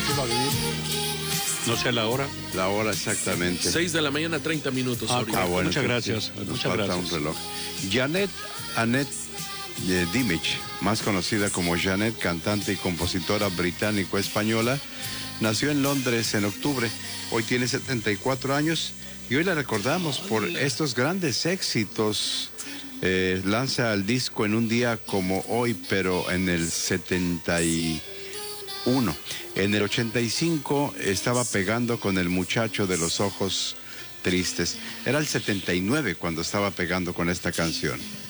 que va a venir. No sé la hora. La hora exactamente. 6 de la mañana, 30 minutos. Bueno, muchas gracias. Sí, nos Muchas falta gracias. un reloj. Annette Dimich, más conocida como Janet, cantante y compositora británico-española, nació en Londres en octubre. Hoy tiene 74 años y hoy la recordamos por estos grandes éxitos. Lanza el disco en un día como hoy, pero en el 71. En el 85 estaba pegando con El muchacho de los ojos tristes. Era el 79 cuando estaba pegando con esta canción.